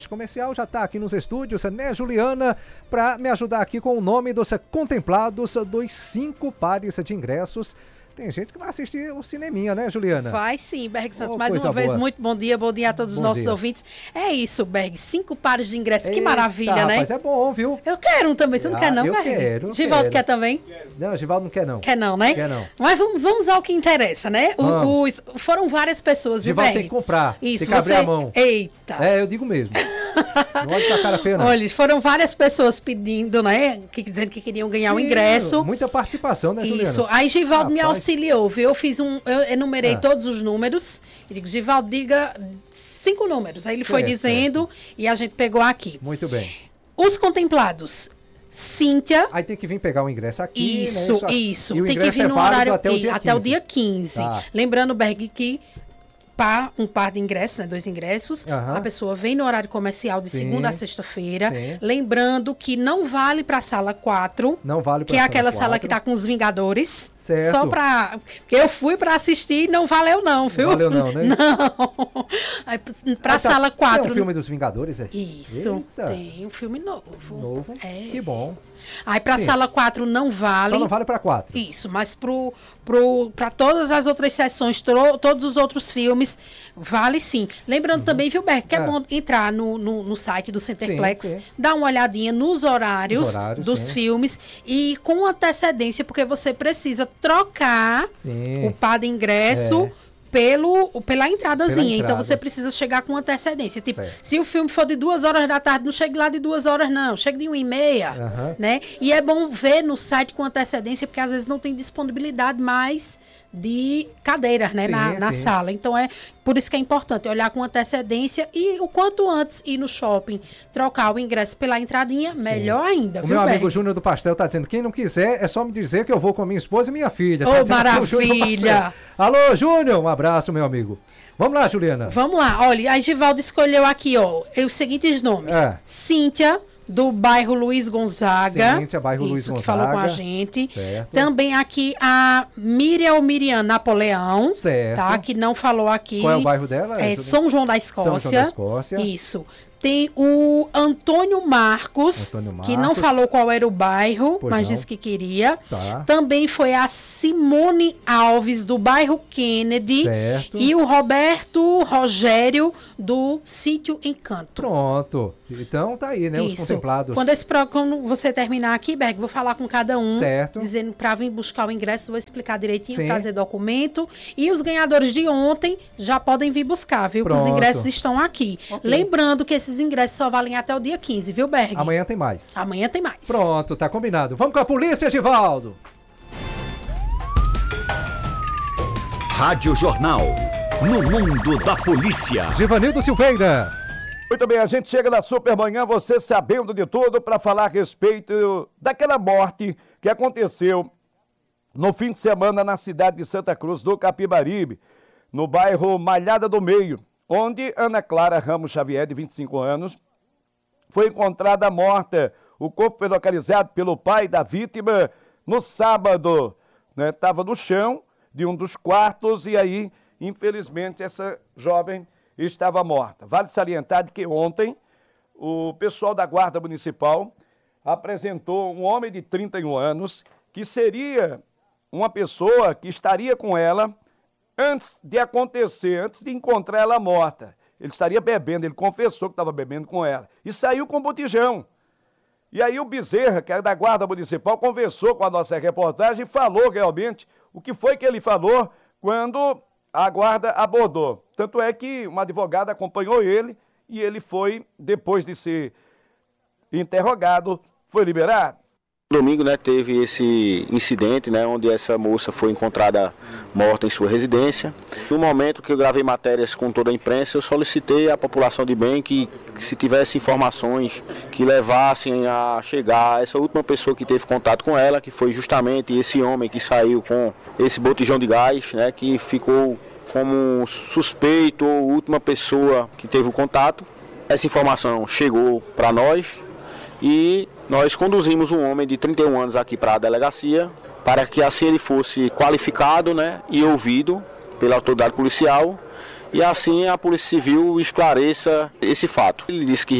Comercial já está aqui nos estúdios, né, Juliana, para me ajudar aqui com o nome dos contemplados dos 5 pares de ingressos. Tem gente que vai assistir o cineminha, né, Juliana? Vai sim, Berg Santos. Mais uma vez, muito bom dia a todos os nossos ouvintes. É isso, Berg, 5 pares de ingressos, que maravilha, né? Mas é bom, viu? Eu quero um também, tu não quer não, eu Berg? Quero. Givaldo quer também? Não, Givaldo não quer não. Quer não, né? Quer não. Mas vamos ao que interessa, né? Foram várias pessoas, viu, Givaldo Berg? tem que comprar, isso, tem que abrir a mão. Eita! Eu digo mesmo. Não olha pra cara feia, não. Olha, foram várias pessoas pedindo, né? Dizendo que queriam ganhar o ingresso. Muita participação, né, Juliana? Isso. Aí Givaldo me auxiliou, viu? Eu enumerei todos os números. E digo, Givaldo, diga 5 números. Aí ele foi dizendo e a gente pegou aqui. Muito bem. Os contemplados. Cíntia. Aí tem que vir pegar o ingresso aqui. Isso, né? isso. E o tem que vir no horário até o dia 15. Tá. Lembrando, Berg, que um par de ingressos, né, 2 ingressos, a pessoa vem no horário comercial de segunda a sexta-feira. Lembrando que não vale para a sala 4. Não vale para que é aquela sala que tá com os Vingadores. Certo. Só para porque eu fui para assistir e não valeu não, viu? Não valeu não, né? Não. Para a sala 4. Tem um filme dos Vingadores, é? Isso. Eita. Tem um filme novo. Novo? Que bom. Aí para a sala 4 não vale. Só não vale para 4. Isso, mas para todas as outras sessões, todos os outros filmes, vale sim. Lembrando também, viu, Berg, que é bom entrar no site do Centerplex, dar uma olhadinha nos horários dos filmes e com antecedência, porque você precisa trocar o par de ingresso pela entradazinha. Então você precisa chegar com antecedência. Tipo, se o filme for de 2 horas da tarde, não chegue lá de 2 horas, não. Chegue de 1h30, né? E é bom ver no site com antecedência, porque às vezes não tem disponibilidade mais de cadeiras, né, na sala. Então é por isso que é importante olhar com antecedência e o quanto antes ir no shopping, trocar o ingresso pela entradinha, melhor ainda. O meu amigo Júnior do Pastel tá dizendo, quem não quiser é só me dizer que eu vou com a minha esposa e minha filha. Ô, maravilha! Alô, Júnior, um abraço, meu amigo. Vamos lá, Juliana. Vamos lá, olha, a Givaldo escolheu aqui, ó, os seguintes nomes. Cíntia, do bairro Luiz Gonzaga. Cíntia, bairro Luiz Gonzaga. Que falou com a gente. Certo. Também aqui a Miriam Napoleão. Certo. Tá, que não falou aqui. Qual é o bairro dela? É São João da Escócia. São João da Escócia. Isso. Tem o Antônio Marcos, que não falou qual era o bairro, mas disse que queria. Tá. Também foi a Simone Alves, do bairro Kennedy. Certo. E o Roberto Rogério, do Sítio Encanto. Pronto. Então tá aí, né? Os contemplados. Quando você terminar aqui, Berg, vou falar com cada um. Certo. Dizendo para vir buscar o ingresso, vou explicar direitinho, trazer documento. E os ganhadores de ontem já podem vir buscar, viu? Porque os ingressos estão aqui. Lembrando que esses ingressos só valem até o dia 15, viu, Berg? Amanhã tem mais. Amanhã tem mais. Pronto, tá combinado. Vamos com a polícia, Givaldo. Rádio Jornal. No mundo da polícia. Givanildo Silveira. Muito bem, a gente chega na Supermanhã, você sabendo de tudo, para falar a respeito daquela morte que aconteceu no fim de semana na cidade de Santa Cruz do Capibaribe, no bairro Malhada do Meio, onde Ana Clara Ramos Xavier, de 25 anos, foi encontrada morta. O corpo foi localizado pelo pai da vítima no sábado, né? Estava no chão de um dos quartos e aí, infelizmente, essa jovem estava morta. Vale salientar de que ontem o pessoal da Guarda Municipal apresentou um homem de 31 anos que seria uma pessoa que estaria com ela antes de acontecer, antes de encontrar ela morta. Ele estaria bebendo, ele confessou que estava bebendo com ela e saiu com um botijão. E aí o Bezerra, que é da Guarda Municipal, conversou com a nossa reportagem e falou realmente o que foi que ele falou quando a guarda abordou. Tanto é que uma advogada acompanhou ele e ele foi, depois de ser interrogado, foi liberado. Domingo, né, teve esse incidente, né, onde essa moça foi encontrada morta em sua residência. No momento que eu gravei matérias com toda a imprensa, eu solicitei à população de bem que se tivesse informações que levassem a chegar a essa última pessoa que teve contato com ela, que foi justamente esse homem que saiu com esse botijão de gás, né, que ficou como suspeito ou última pessoa que teve o contato. Essa informação chegou para nós e nós conduzimos um homem de 31 anos aqui para a delegacia para que assim ele fosse qualificado, né, e ouvido pela autoridade policial e assim a Polícia Civil esclareça esse fato. Ele disse que